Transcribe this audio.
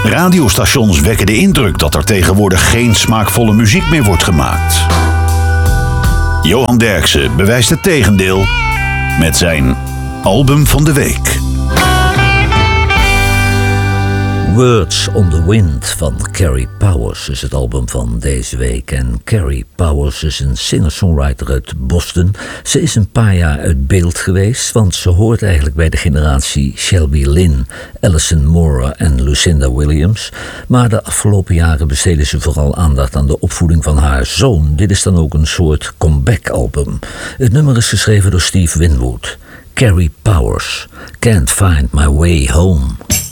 Radiostations wekken de indruk dat er tegenwoordig geen smaakvolle muziek meer wordt gemaakt. Johan Derksen bewijst het tegendeel met zijn album van de week. Words on the Wind van Carrie Powers is het album van deze week. En Carrie Powers is een singer-songwriter uit Boston. Ze is een paar jaar uit beeld geweest, want ze hoort eigenlijk bij de generatie Shelby Lynne, Alison Mora en Lucinda Williams. Maar de afgelopen jaren besteedde ze vooral aandacht aan de opvoeding van haar zoon. Dit is dan ook een soort comeback-album. Het nummer is geschreven door Steve Winwood. Carrie Powers, Can't Find My Way Home.